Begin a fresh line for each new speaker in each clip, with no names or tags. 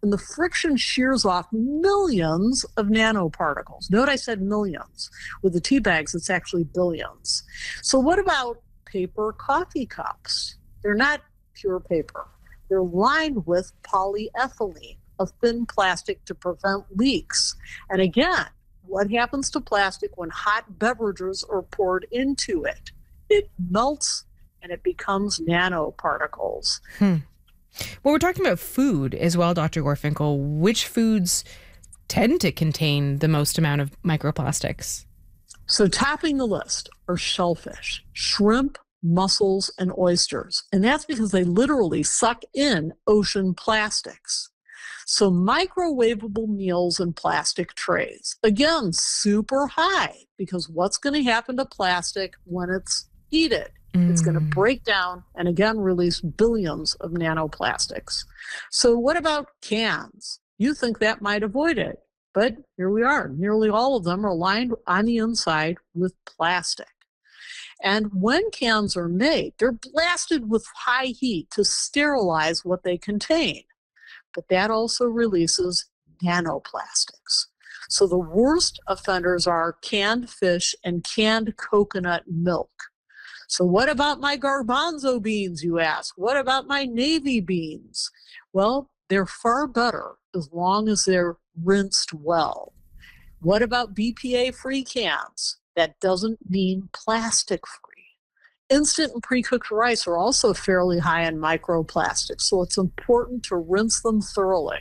and the friction shears off millions of nanoparticles. Note I said millions. With the tea bags, it's actually billions. So what about paper coffee cups? They're not pure paper. They're lined with polyethylene, a thin plastic to prevent leaks. And again, what happens to plastic when hot beverages are poured into it? It melts and it becomes nanoparticles.
Well, we're talking about food as well, Dr. Gorfinkel. Which foods tend to contain the most amount of microplastics?
So topping the list are shellfish, shrimp, mussels, and oysters. And that's because they literally suck in ocean plastics. So microwavable meals in plastic trays, again, super high, because what's going to happen to plastic when it's heated? It's going to break down and again release billions of nanoplastics. So what about cans? You think that might avoid it, but here we are. Nearly all of them are lined on the inside with plastic. And when cans are made, they're blasted with high heat to sterilize what they contain. But that also releases nanoplastics. So the worst offenders are canned fish and canned coconut milk. So what about my garbanzo beans, you ask? What about my navy beans? Well, they're far better as long as they're rinsed well. What about BPA-free cans? That doesn't mean plastic-free. Instant and pre-cooked rice are also fairly high in microplastics, so it's important to rinse them thoroughly.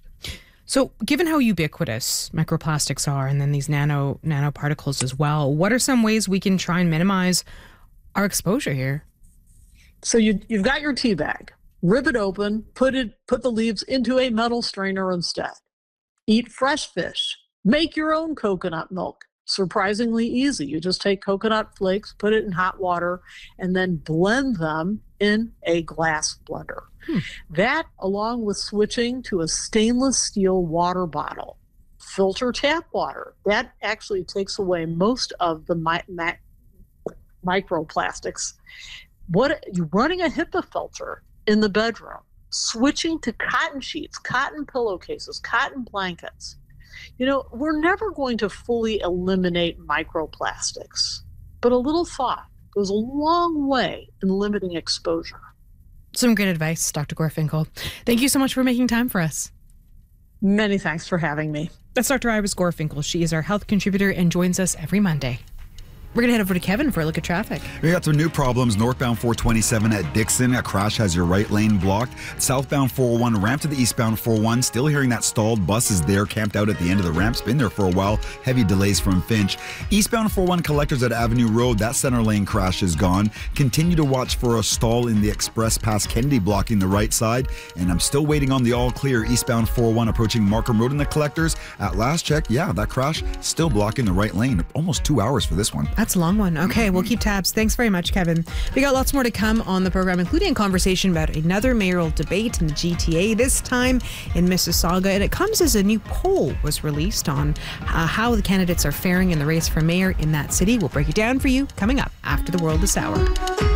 So given how ubiquitous microplastics are and then these nanoparticles as well, what are some ways we can try and minimize our exposure here?
So you've got your tea bag. Rip it open, put the leaves into a metal strainer instead. Eat fresh fish. Make your own coconut milk. Surprisingly easy. You just take coconut flakes, put it in hot water, and then blend them in a glass blender. That, along with switching to a stainless steel water bottle. Filter tap water. That actually takes away most of the microplastics. You're running a HEPA filter in the bedroom, switching to cotton sheets, cotton pillowcases, cotton blankets. You know, we're never going to fully eliminate microplastics, but a little thought goes a long way in limiting exposure.
Some good advice, Dr. Gorfinkel. Thank you so much for making time for us.
Many thanks for having me.
That's Dr. Iris Gorfinkel. She is our health contributor and joins us every Monday. We're going to head over to Kevin for a look at traffic.
We got some new problems. Northbound 427 at Dixon. A crash has your right lane blocked. Southbound 401, ramp to the eastbound 401. Still hearing that stalled. Bus is there, camped out at the end of the ramp. It's been there for a while. Heavy delays from Finch. Eastbound 401 collectors at Avenue Road. That center lane crash is gone. Continue to watch for a stall in the express past Kennedy, blocking the right side. And I'm still waiting on the all clear eastbound 401 approaching Markham Road in the collectors. At last check, yeah, that crash still blocking the right lane. Almost 2 hours for this one.
That's a long one. Okay, we'll keep tabs. Thanks very much, Kevin. We got lots more to come on the program, including a conversation about another mayoral debate in the GTA, this time in Mississauga. And it comes as a new poll was released on how the candidates are faring in the race for mayor in that city. We'll break it down for you coming up after the World This Hour.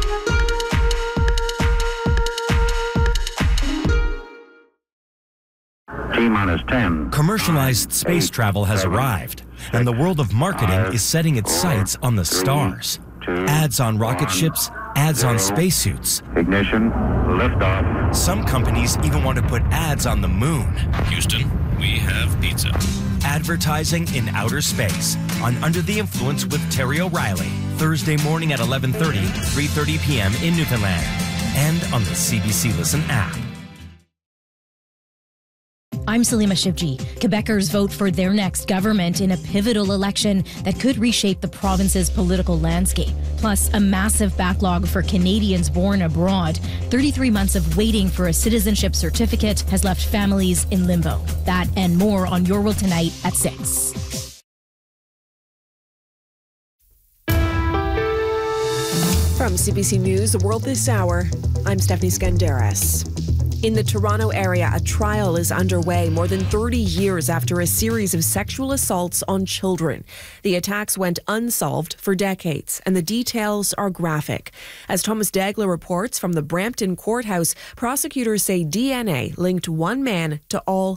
T-minus 10.
Commercialized space travel has arrived, and the world of marketing is setting its sights on the stars. Ads on rocket ships, ads on spacesuits.
Ignition, liftoff.
Some companies even want to put ads on the moon.
Houston, we have pizza.
Advertising in outer space on Under the Influence with Terry O'Reilly, Thursday morning at 11:30, 3:30 p.m. in Newfoundland, and on the CBC Listen app.
I'm Salima Shivji. Quebecers vote for their next government in a pivotal election that could reshape the province's political landscape. Plus, a massive backlog for Canadians born abroad. 33 months of waiting for a citizenship certificate has left families in limbo. That and more on Your World Tonight at 6.
From CBC News, The World This Hour, I'm Stephanie Skandaris. In the Toronto area, a trial is underway more than 30 years after a series of sexual assaults on children. The attacks went unsolved for decades, and the details are graphic. As Thomas Dagler reports from the Brampton courthouse, prosecutors say DNA linked one man to all